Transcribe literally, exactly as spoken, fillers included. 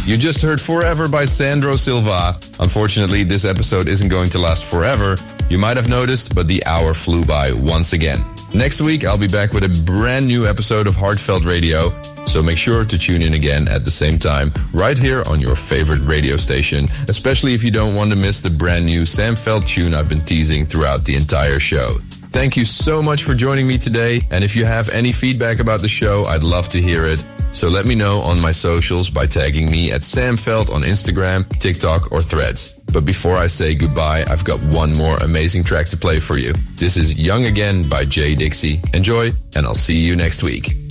You just heard Forever by Sandro Silva. Unfortunately, this episode isn't going to last forever. You might have noticed, but the hour flew by once again. Next week, I'll be back with a brand new episode of Heartfelt Radio. So make sure to tune in again at the same time, right here on your favorite radio station, especially if you don't want to miss the brand new Sam Feld tune I've been teasing throughout the entire show. Thank you so much for joining me today, and if you have any feedback about the show, I'd love to hear it. So let me know on my socials by tagging me at Sam Feld on Instagram, TikTok, or Threads. But before I say goodbye, I've got one more amazing track to play for you. This is Young Again by Jay Dixie. Enjoy, and I'll see you next week.